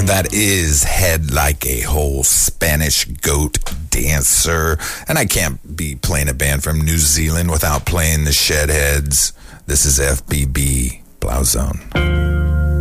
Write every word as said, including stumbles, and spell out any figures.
That is Head Like a Whole Spanish Goat Dancer. And I can't be playing a band from New Zealand without playing the Shedheads. This is F B B, Blow Zone.